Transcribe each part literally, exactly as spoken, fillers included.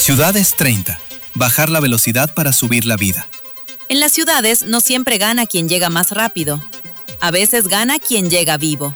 Ciudades treinta. Bajar la velocidad para subir la vida. En las ciudades no siempre gana quien llega más rápido. A veces gana quien llega vivo.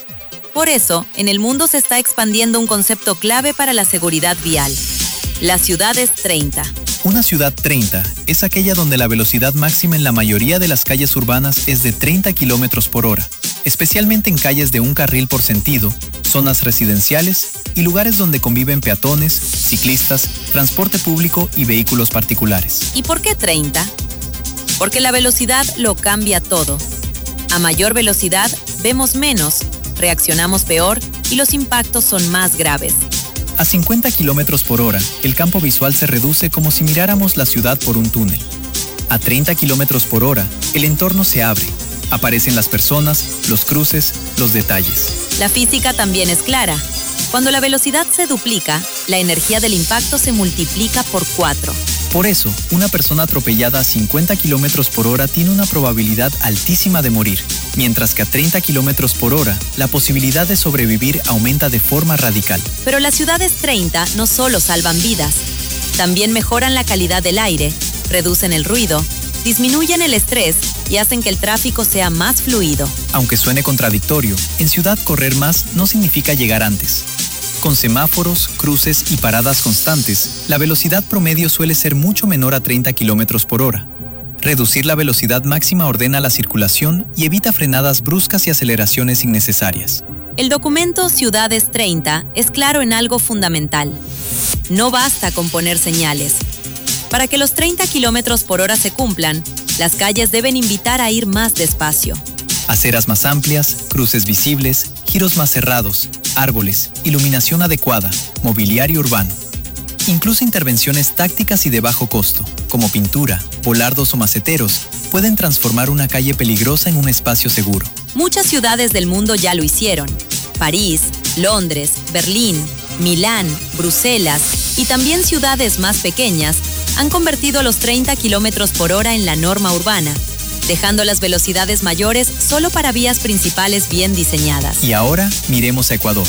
Por eso, en el mundo se está expandiendo un concepto clave para la seguridad vial: las ciudades treinta. Una ciudad treinta es aquella donde la velocidad máxima en la mayoría de las calles urbanas es de treinta kilómetros por hora, especialmente en calles de un carril por sentido, zonas residenciales y lugares donde conviven peatones, ciclistas, transporte público y vehículos particulares. ¿Y por qué treinta? Porque la velocidad lo cambia todo. A mayor velocidad, vemos menos, reaccionamos peor y los impactos son más graves. A cincuenta kilómetros por hora, el campo visual se reduce como si miráramos la ciudad por un túnel. A treinta kilómetros por hora, el entorno se abre. Aparecen las personas, los cruces, los detalles. La física también es clara. Cuando la velocidad se duplica, la energía del impacto se multiplica por cuatro. Por eso, una persona atropellada a cincuenta kilómetros por hora tiene una probabilidad altísima de morir, mientras que a treinta kilómetros por hora, la posibilidad de sobrevivir aumenta de forma radical. Pero las ciudades treinta no solo salvan vidas, también mejoran la calidad del aire, reducen el ruido, disminuyen el estrés y hacen que el tráfico sea más fluido. Aunque suene contradictorio, en ciudad correr más no significa llegar antes. Con semáforos, cruces y paradas constantes, la velocidad promedio suele ser mucho menor a treinta kilómetros por hora. Reducir la velocidad máxima ordena la circulación y evita frenadas bruscas y aceleraciones innecesarias. El documento Ciudades treinta es claro en algo fundamental. No basta con poner señales. Para que los treinta kilómetros por hora se cumplan, las calles deben invitar a ir más despacio. Aceras más amplias, cruces visibles, giros más cerrados, árboles, iluminación adecuada, mobiliario urbano. Incluso intervenciones tácticas y de bajo costo, como pintura, volardos o maceteros, pueden transformar una calle peligrosa en un espacio seguro. Muchas ciudades del mundo ya lo hicieron. París, Londres, Berlín, Milán, Bruselas y también ciudades más pequeñas han convertido los treinta kilómetros por hora en la norma urbana, dejando las velocidades mayores solo para vías principales bien diseñadas. Y ahora miremos a Ecuador.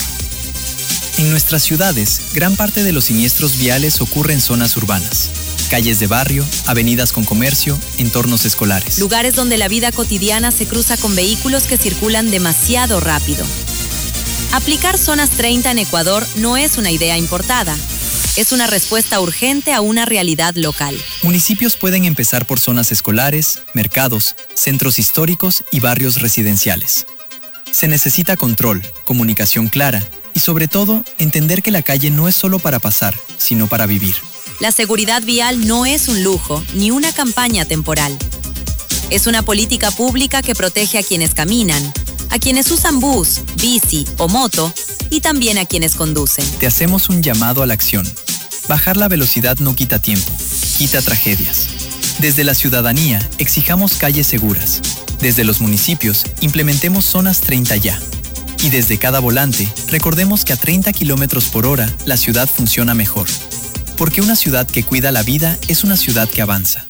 En nuestras ciudades, gran parte de los siniestros viales ocurren en zonas urbanas. Calles de barrio, avenidas con comercio, entornos escolares. Lugares donde la vida cotidiana se cruza con vehículos que circulan demasiado rápido. Aplicar zonas treinta en Ecuador no es una idea importada. Es una respuesta urgente a una realidad local. Municipios pueden empezar por zonas escolares, mercados, centros históricos y barrios residenciales. Se necesita control, comunicación clara y, sobre todo, entender que la calle no es solo para pasar, sino para vivir. La seguridad vial no es un lujo ni una campaña temporal. Es una política pública que protege a quienes caminan, a quienes usan bus, bici o moto y también a quienes conducen. Te hacemos un llamado a la acción. Bajar la velocidad no quita tiempo, quita tragedias. Desde la ciudadanía, exijamos calles seguras. Desde los municipios, implementemos zonas treinta ya. Y desde cada volante, recordemos que a treinta kilómetros por hora, la ciudad funciona mejor. Porque una ciudad que cuida la vida es una ciudad que avanza.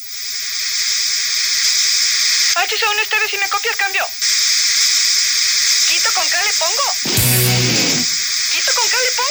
H C uno, esta vez si me copias, cambio. Quito con K le pongo.